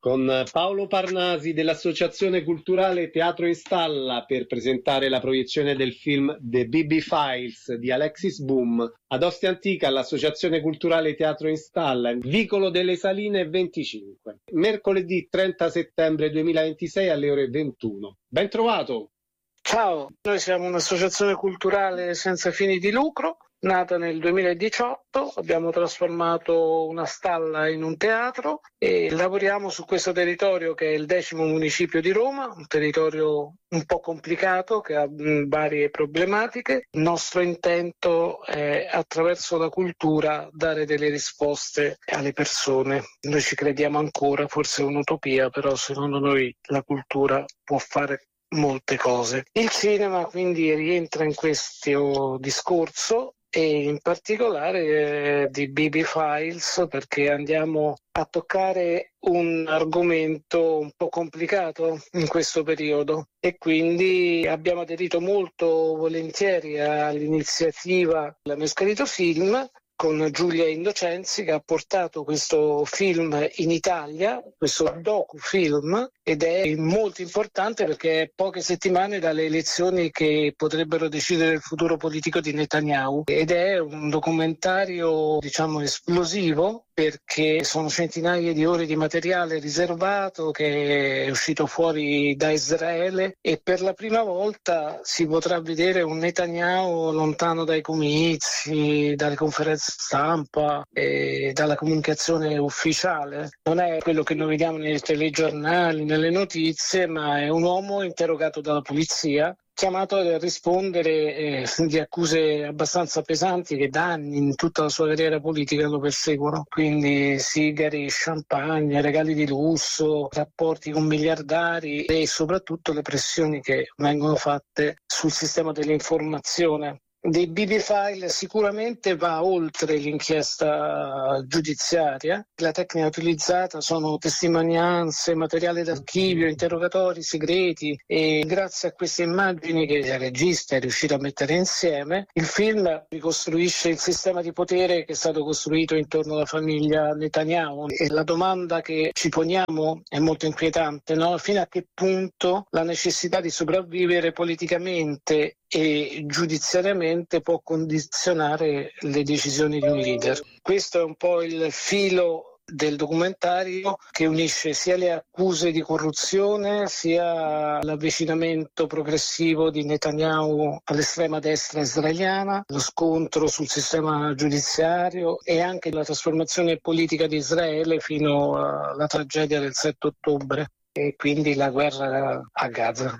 con Paolo Parnasi dell'Associazione Culturale Teatro in Stalla per presentare la proiezione del film The BB Files di Alexis Boom ad Ostia Antica all'Associazione Culturale Teatro in Stalla, Vicolo delle Saline 25, mercoledì 30 settembre 2026 alle ore 21. Ben trovato! Ciao, noi siamo un'associazione culturale senza fini di lucro, nata nel 2018, abbiamo trasformato una stalla in un teatro e lavoriamo su questo territorio che è il 10° municipio di Roma, un territorio un po' complicato che ha varie problematiche. Il nostro intento è attraverso la cultura dare delle risposte alle persone. Noi ci crediamo ancora, forse è un'utopia, però secondo noi la cultura può fare molte cose. Il cinema quindi rientra in questo discorso e in particolare di BB Files, perché andiamo a toccare un argomento un po' complicato in questo periodo e quindi abbiamo aderito molto volentieri all'iniziativa della Mescalito Film con Giulia Innocenzi, che ha portato questo film in Italia, questo docufilm, ed è molto importante perché è poche settimane dalle elezioni che potrebbero decidere il futuro politico di Netanyahu, ed è un documentario esplosivo perché sono centinaia di ore di materiale riservato che è uscito fuori da Israele e per la prima volta si potrà vedere un Netanyahu lontano dai comizi, dalle conferenze stampa e dalla comunicazione ufficiale. Non è quello che noi vediamo nei telegiornali, nelle notizie, ma è un uomo interrogato dalla polizia, chiamato a rispondere di accuse abbastanza pesanti che da anni in tutta la sua carriera politica lo perseguono, quindi sigari, champagne, regali di lusso, rapporti con miliardari e soprattutto le pressioni che vengono fatte sul sistema dell'informazione. Dei BB File sicuramente va oltre l'inchiesta giudiziaria. La tecnica utilizzata sono testimonianze, materiale d'archivio, interrogatori segreti e grazie a queste immagini che il regista è riuscito a mettere insieme, il film ricostruisce il sistema di potere che è stato costruito intorno alla famiglia Netanyahu. E la domanda che ci poniamo è molto inquietante, no? Fino a che punto la necessità di sopravvivere politicamente e giudiziariamente può condizionare le decisioni di un leader. Questo è un po' il filo del documentario che unisce sia le accuse di corruzione sia l'avvicinamento progressivo di Netanyahu all'estrema destra israeliana, lo scontro sul sistema giudiziario e anche la trasformazione politica di Israele fino alla tragedia del 7 ottobre e quindi la guerra a Gaza.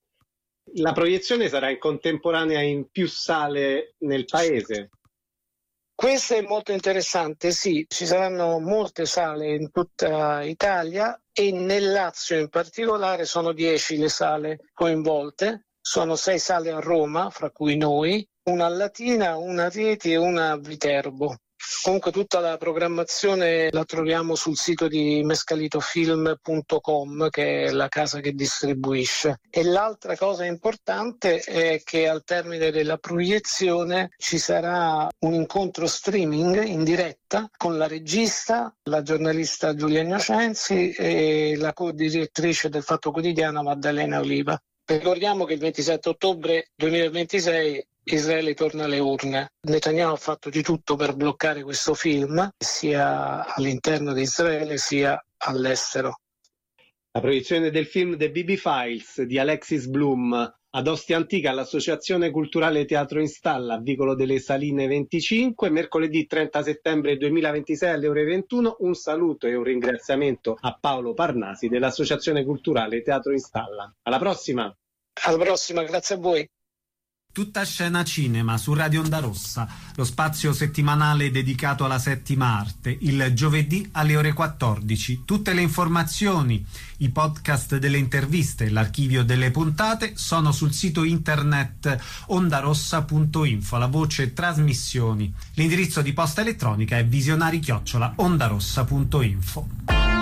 La proiezione sarà in contemporanea in più sale nel paese. Questo è molto interessante, sì, ci saranno molte sale in tutta Italia e nel Lazio in particolare sono 10 le sale coinvolte, sono 6 sale a Roma, fra cui noi, una a Latina, una a Rieti e una a Viterbo. Comunque tutta la programmazione la troviamo sul sito di mescalitofilm.com, che è la casa che distribuisce. E l'altra cosa importante è che al termine della proiezione ci sarà un incontro streaming in diretta con la regista, la giornalista Giulia Innocenzi e la co-direttrice del Fatto Quotidiano Maddalena Oliva. Ricordiamo che il 27 ottobre 2026 Israele torna alle urne. Netanyahu ha fatto di tutto per bloccare questo film, sia all'interno di Israele sia all'estero. La proiezione del film The BB Files di Alexis Boom ad Ostia Antica all'Associazione Culturale Teatro in Stalla a Vicolo delle Saline 25, mercoledì 30 settembre 2026 alle ore 21. Un saluto e un ringraziamento a Paolo Parnasi dell'Associazione Culturale Teatro in Stalla. Alla prossima! Alla prossima, grazie a voi! Tutta scena cinema su Radio Onda Rossa, lo spazio settimanale dedicato alla settima arte, il giovedì alle ore 14. Tutte le informazioni, i podcast delle interviste, l'archivio delle puntate sono sul sito internet ondarossa.info, la voce trasmissioni. L'indirizzo di posta elettronica è visionari@ondarossa.info.